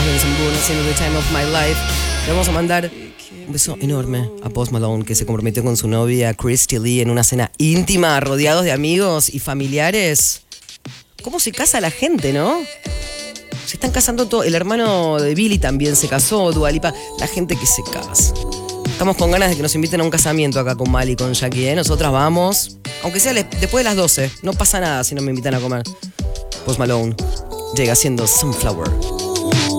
Mountains and Moon, haciendo The Time of My Life. Le vamos a mandar un beso enorme a Post Malone, que se comprometió con su novia Christy Lee en una cena íntima, rodeados de amigos y familiares. ¿Cómo se casa la gente, no? Se están casando todos. El hermano de Billy también se casó, Dua Lipa. La gente que se casa. Estamos con ganas de que nos inviten a un casamiento acá con Mali y con Jackie, ¿eh? Nosotras vamos. Aunque sea después de las 12. No pasa nada si no me invitan a comer. Post Malone llega haciendo Sunflower.